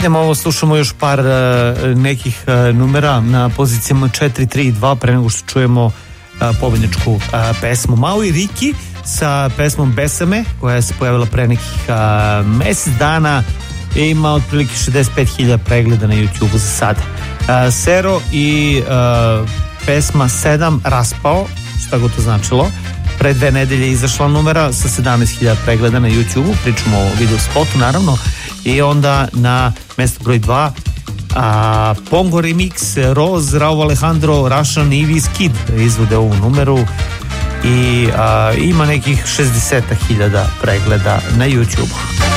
idemo ovo, slušamo još par nekih numera na pozicijama 4, 3 i 2 pre nego što čujemo pobedničku pesmu. Maui Riki sa pesmom Besame, koja se pojavila pre nekih mesec dana, ima otprilike 65.000 pregleda na YouTube za sada. Sero i pesma 7 Raspao, šta go to značilo, pre 2 nedelje izašla numera sa 17.000 pregleda na YouTube, pričamo o video spotu naravno, i onda na mesto broj 2 Pongo Remix, Rose, Rauw Alejandro, Russian i Wizkid izvode ovu numeru i ima nekih 60.000 pregleda na YouTube.